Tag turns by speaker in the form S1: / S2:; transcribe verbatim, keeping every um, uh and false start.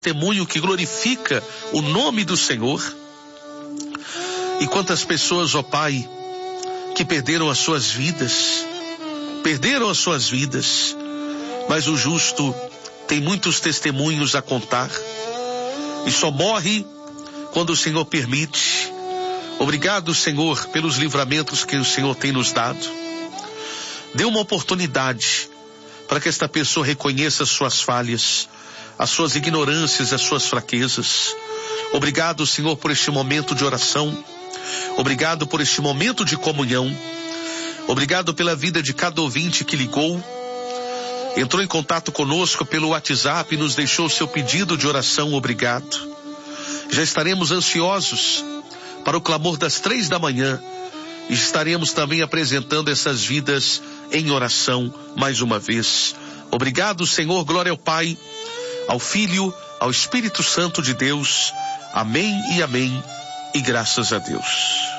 S1: testemunho que glorifica o nome do Senhor. E quantas pessoas, ó Pai, que perderam as suas vidas, perderam as suas vidas, mas o justo tem muitos testemunhos a contar e só morre quando o Senhor permite. Obrigado, Senhor, pelos livramentos que o Senhor tem nos dado. Dê uma oportunidade para que esta pessoa reconheça as suas falhas, as suas ignorâncias, as suas fraquezas. Obrigado, Senhor, por este momento de oração. Obrigado por este momento de comunhão. Obrigado pela vida de cada ouvinte que ligou, entrou em contato conosco pelo WhatsApp e nos deixou seu pedido de oração. Obrigado. Já estaremos ansiosos para o clamor das três da manhã e estaremos também apresentando essas vidas em oração mais uma vez. Obrigado, Senhor. Glória ao Pai, ao Filho, ao Espírito Santo de Deus. Amém e amém. E graças a Deus.